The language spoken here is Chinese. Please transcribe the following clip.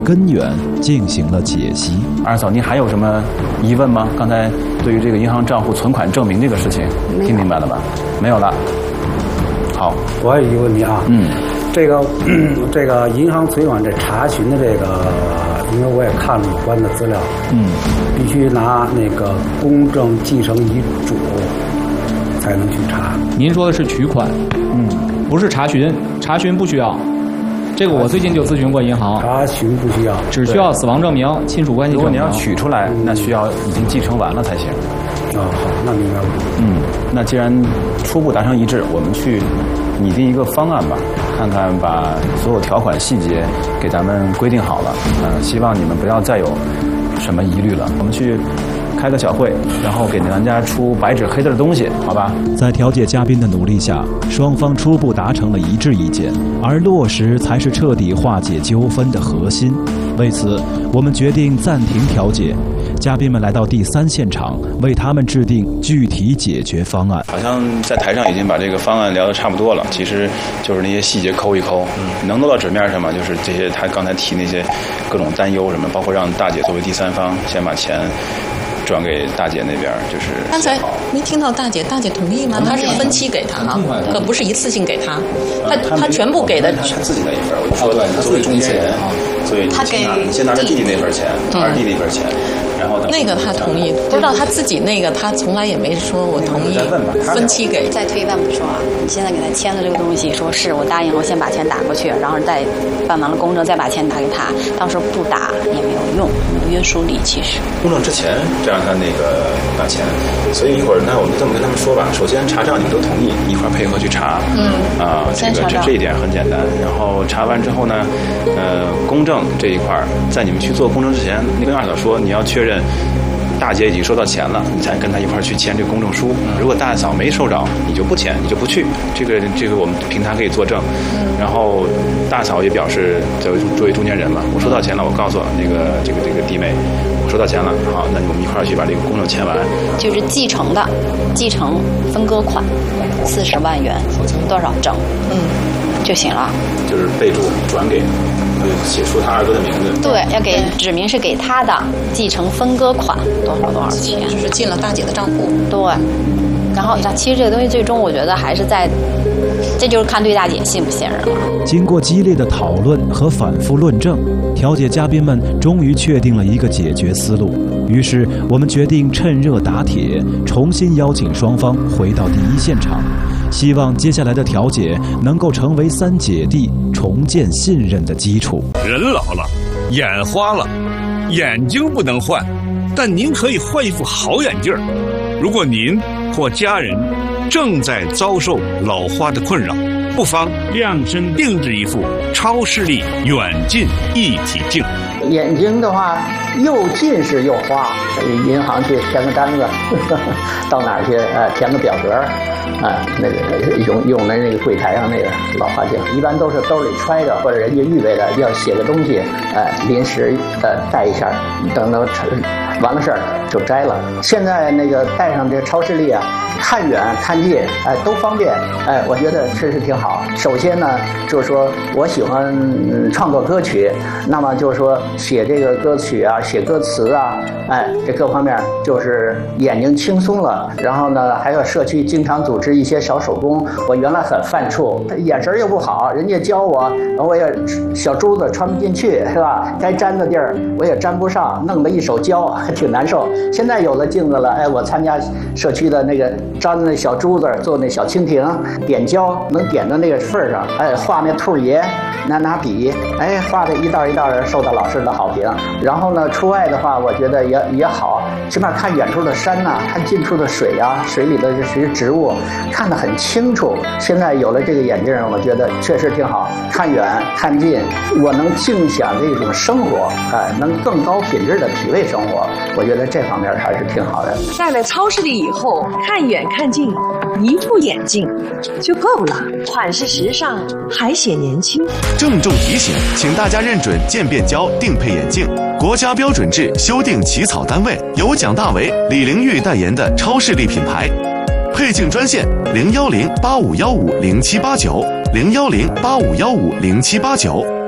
根源进行了解析。 二嫂，您还有什么疑问吗？刚才对于这个银行账户存款证明这个事情，听明白了吧？没有了。好， 我有一个问题啊，这个银行存款这查询的这个，因为我也看了有关的资料，必须拿那个公证继承遗嘱才能去查。 您说的是取款，不是查询，查询不需要。这个我最近就咨询过银行， 查询不需要， 只需要死亡证明、亲属关系证明。 如果你要取出来，那需要已经继承完了才行。 好，那明白了。 那既然初步达成一致，我们去拟定一个方案吧，看看把所有条款细节给咱们规定好了。希望你们不要再有什么疑虑了。我们去开个小会，然后给咱家出白纸黑字的东西，好吧？ 在调解嘉宾的努力下，双方初步达成了一致意见，而落实才是彻底化解纠纷的核心。为此，我们决定暂停调解。嘉宾们来到第3现场，为他们制定具体解决方案。 好像在台上已经把这个方案聊得差不多了，其实就是那些细节抠一抠，能落到纸面上吗？就是这些他刚才提那些各种担忧什么，包括让大姐作为第三方先把钱转给大姐那边，就是刚才没听到大姐同意吗？她是分期给他啊，可不是一次性给他，他全部给的。 他自己那一份，我就说他作为中间人啊，所以他给先拿着弟弟那份钱，二弟那份钱。然后那个他同意，不知道他自己那个他从来也没说我同意分期给。 再退一万步说啊，你现在给他签的这个东西，说是我答应后先把钱打过去，然后再办完了公证再把钱打给他，到时候不打也没有用，没有约束力。其实公证之前再让他那个把钱，所以一会儿那我们这么跟他们说吧，首先查账你们都同意，一块配合去查，这一点很简单。然后查完之后呢，公证这一块在你们去做公证之前，你跟二嫂说你要确认大姐已经收到钱了，你才跟她一块儿去签这个公证书。如果大嫂没收着，你就不签，你就不去。这个我们平台可以作证。然后大嫂也表示作为中间人嘛，我收到钱了，我告诉这个弟妹，我收到钱了，好，那我们一块儿去把这个公证签完。 就是继承分割款40万元，多少整，就行了。 就是备注转给。写出他二哥的名字， 对，要给指明是给他的继承分割款多少钱， 就是进了大姐的账户。 对，然后其实这个东西最终我觉得还是这就是看对大姐信不信任了。 经过激烈的讨论和反复论证，调解嘉宾们终于确定了一个解决思路。于是我们决定趁热打铁，重新邀请双方回到第1现场，希望接下来的调解能够成为3姐弟重建信任的基础。 人老了，眼花了，眼睛不能换，但您可以换一副好眼镜。如果您或家人正在遭受老花的困扰，不妨量身定制一副超视力远近一体镜。 眼睛的话，又近视又花，银行去填个单子，到哪儿去填个表格，那个用的那个柜台上那个老花镜，一般都是兜里揣着，或者人家预备的要写个东西，临时带一下，等到完了事儿就摘了。现在那个带上这超视力啊，看远看近，都方便，我觉得确实挺好。首先呢，就是说我喜欢创作歌曲，那么就是说写这个歌曲啊，写歌词啊，这各方面就是眼睛轻松了。然后呢，还有社区经常组织一些小手工，我原来很犯怵，眼神又不好，人家教我，我也小珠子穿不进去，是吧？该粘的地儿我也粘不上，弄得一手胶，还挺难受。现在有了镜子了，我参加社区的那个粘那小珠子，做那小蜻蜓，点胶能点到那个份上，画那兔爷，拿笔，画的一道一道的，受到老师的好评。然后呢，出外的话，我觉得也好，起码看远处的山呐，看近处的水啊，水里的这些植物，看得很清楚。现在有了这个眼镜，我觉得确实挺好，看远看近，我能尽享这种生活，能更高品质的体味生活。我觉得这方面还是挺好的。 戴了超视力以后，看远看近，一副眼镜就够了，款式时尚，还显年轻。 郑重提醒，请大家认准渐变胶定配眼镜，国家标准制修订起草单位由蒋大为、李玲玉代言的超视力品牌。配镜专线01085150789，01085150789。